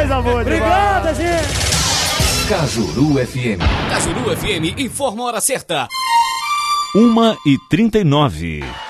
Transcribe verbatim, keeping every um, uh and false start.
Coisa boa, Obrigado, gente. Cajuru F M. Cajuru F M informa a hora certa. uma e trinta e nove.